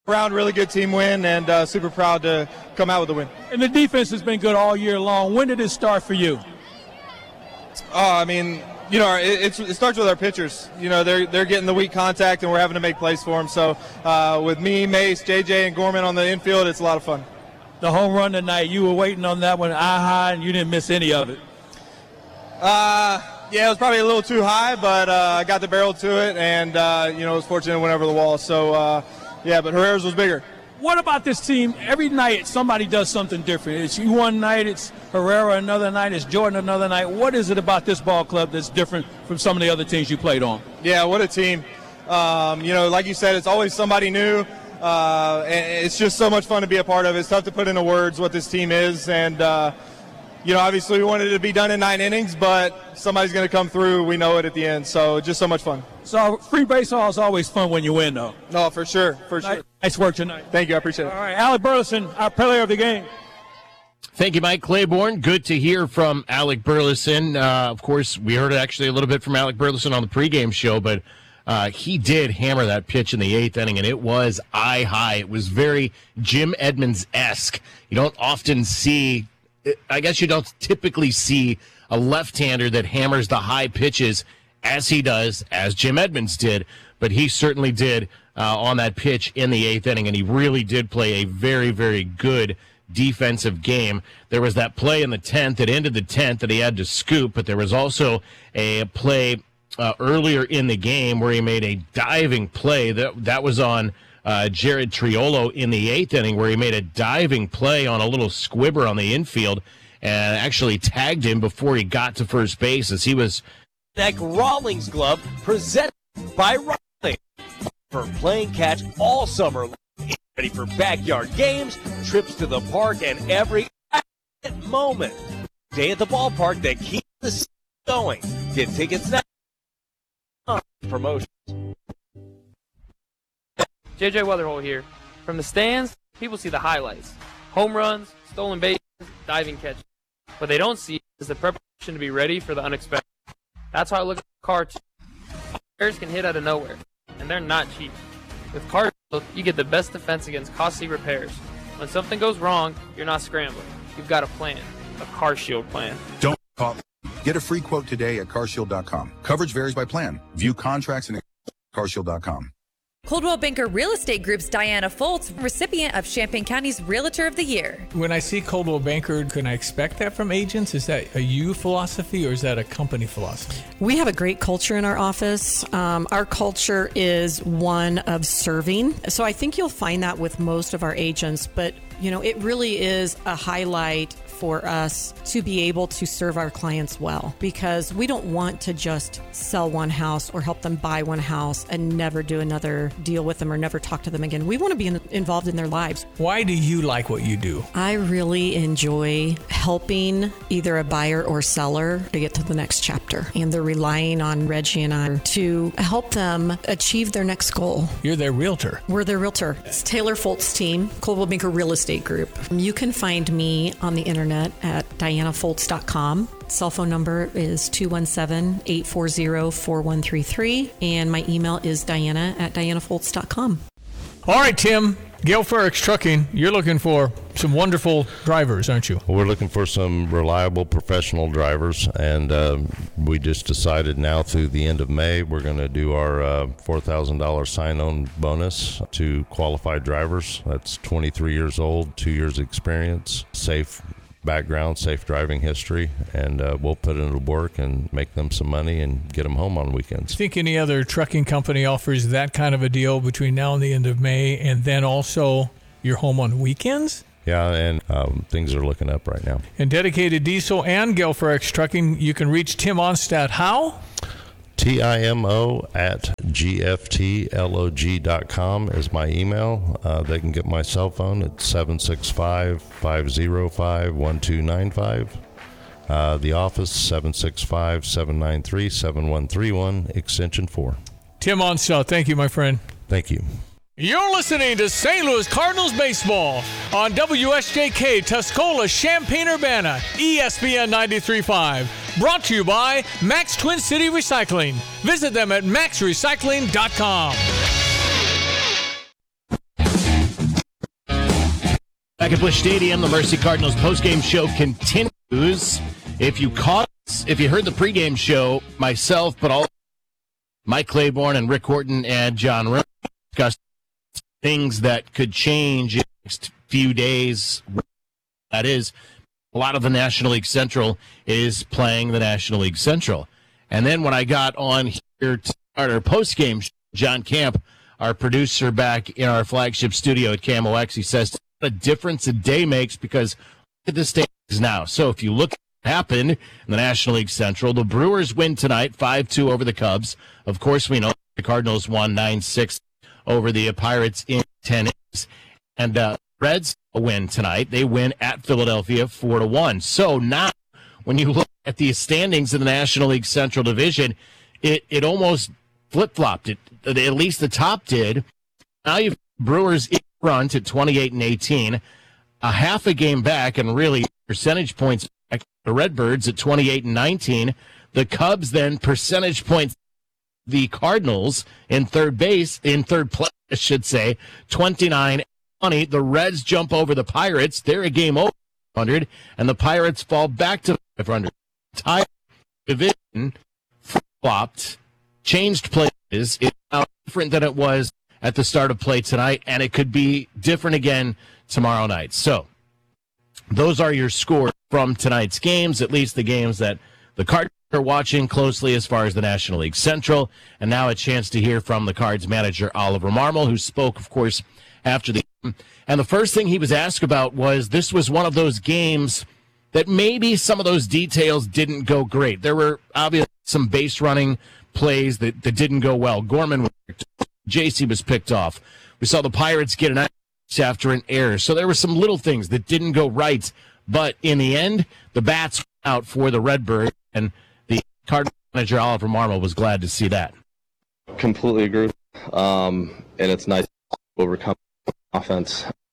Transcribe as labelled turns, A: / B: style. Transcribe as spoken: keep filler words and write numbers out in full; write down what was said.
A: Round, really good team win, and uh, super proud to come out with the win.
B: And the defense has been good all year long. When did it start for you?
A: Oh, I mean, you know, it, it's, it starts with our pitchers. You know, they're they're getting the weak contact, and we're having to make plays for them. So uh, with me, Mace, J J, and Gorman on the infield, it's a lot of fun.
B: The home run tonight, you were waiting on that one eye high, and you didn't miss any of it.
A: Uh, yeah, it was probably a little too high, but uh, I got the barrel to it, and, uh, you know, I was fortunate to went over the wall. So, uh, yeah, but Herrera's was bigger.
B: What about this team? Every night somebody does something different. It's you one night, it's Herrera another night, it's Jordan another night. What is it about this ball club that's different from some of the other teams you played on?
A: Yeah, what a team. Um, you know, like you said, it's always somebody new. Uh, and it's just so much fun to be a part of. It's tough to put into words what this team is. And, uh, you know, obviously we wanted it to be done in nine innings, but somebody's going to come through. We know it at the end. So just so much fun.
B: So free baseball is always fun when you win, though.
A: No, for sure, for sure.
B: Nice work tonight.
A: Thank you, I appreciate it.
B: All right, Alec Burleson, our player of the game.
C: Thank you, Mike Claiborne. Good to hear from Alec Burleson. Uh, of course, we heard actually a little bit from Alec Burleson on the pregame show, but uh, he did hammer that pitch in the eighth inning, and it was eye high. It was very Jim Edmonds-esque. You don't often see, I guess you don't typically see a left-hander that hammers the high pitches as he does, as Jim Edmonds did, but he certainly did uh, on that pitch in the eighth inning, and he really did play a very, very good defensive game. There was that play in the tenth that ended the tenth that he had to scoop, but there was also a play uh, earlier in the game where he made a diving play. That, that was on uh, Jared Triolo in the eighth inning, where he made a diving play on a little squibber on the infield and actually tagged him before he got to first base as he was
D: Neck Rawlings glove presented by Rawlings for playing catch all summer long. Ready for backyard games, trips to the park, and every moment. Day at the ballpark that keeps the season going. Get tickets now. Promotions.
E: J J Weatherhole here. From the stands, people see the highlights. Home runs, stolen bases, diving catches. What they don't see is the preparation to be ready for the unexpected. That's how I look at car. Players can hit out of nowhere, and they're not cheap. With CarShield, you get the best defense against costly repairs. When something goes wrong, you're not scrambling. You've got a plan, a CarShield plan.
F: Don't call. Get a free quote today at car shield dot com. Coverage varies by plan. View contracts and car shield dot com.
G: Coldwell Banker Real Estate Group's Diana Foltz, recipient of Champaign County's Realtor of the Year.
H: When I see Coldwell Banker, can I expect that from agents? Is that a you philosophy or is that a company philosophy?
I: We have a great culture in our office. Um, our culture is one of serving. So I think you'll find that with most of our agents, but you know, it really is a highlight for us to be able to serve our clients well, because we don't want to just sell one house or help them buy one house and never do another deal with them or never talk to them again. We want to be in, involved in their lives.
H: Why do you like what you do?
I: I really enjoy helping either a buyer or seller to get to the next chapter, and they're relying on Reggie and I to help them achieve their next goal.
H: You're their realtor.
I: We're their realtor. It's Taylor Foltz team, Coldwell Banker Real Estate Group. You can find me on the internet at diana foltz dot com. Cell phone number is two one seven, eight four zero, four one three three, and my email is diana at diana foltz dot com.
H: All right, Tim, Gale Ferrex Trucking, you're looking for some wonderful drivers, aren't you?
J: We're looking for some reliable professional drivers, and um, we just decided now through the end of May we're going to do our uh, four thousand dollars sign-on bonus to qualified drivers. That's twenty-three years old, two years experience, safe background, safe driving history, and uh, we'll put it into work and make them some money and get them home on weekends.
H: Think any other trucking company offers that kind of a deal between now and the end of May, and then also you're home on weekends?
J: Yeah, and um, things are looking up right now.
H: And Dedicated Diesel and Gale Ferrex Trucking, you can reach Tim Onstadt how?
J: T I M O at G F T log dot com is my email. Uh, they can get my cell phone at seven six five, five zero five, one two nine five. Uh, the office, seven six five, seven nine three, seven one three one, extension four.
H: Tim Onstadt, thank you, my friend.
J: Thank you.
H: You're listening to Saint Louis Cardinals baseball on W S J K Tuscola, Champaign-Urbana, E S P N ninety-three point five. Brought to you by Max Twin City Recycling. Visit them at max recycling dot com.
C: Back at Busch Stadium, the Mercy Cardinals postgame show continues. If you caught us, if you heard the pregame show, myself, but all Mike Claiborne and Rick Horton and John Rowe discussed things that could change in the next few days. That is, a lot of the National League Central is playing the National League Central. And then when I got on here to start our postgame show, John Camp, our producer back in our flagship studio at K M O X, he says, what a difference a day makes, because look at the standings now. So if you look at what happened in the National League Central, the Brewers win tonight five two over the Cubs. Of course, we know the Cardinals won nine six over the Pirates in ten innings. And uh, Reds win tonight. They win at Philadelphia four to one. So now when you look at the standings in the National League Central Division, it, it almost flip-flopped. It, at least the top did. Now you've Brewers in front at twenty-eight and eighteen, a half a game back, and really percentage points back. The Redbirds at twenty-eight and nineteen. The Cubs then percentage points. The Cardinals in third base, in third place, I should say, twenty-nine and twenty. The Reds jump over the Pirates. They're a game over five hundred, and the Pirates fall back to five hundred. Entire division flopped, changed places. It's now different than it was at the start of play tonight, and it could be different again tomorrow night. So those are your scores from tonight's games, at least the games that the Cardinals are watching closely as far as the National League Central. And now a chance to hear from the Cards manager, Oliver Marmol, who spoke, of course, after the game. And the first thing he was asked about was this was one of those games that maybe some of those details didn't go great. There were obviously some base running plays that, that didn't go well. Gorman was picked off. J C was picked off. We saw the Pirates get an out after an error. So there were some little things that didn't go right. But in the end, the bats were out for the Redbirds, and the Cardinals manager, Oliver Marmol, was glad to see that.
K: Completely agree. Um, and it's nice to overcome offense.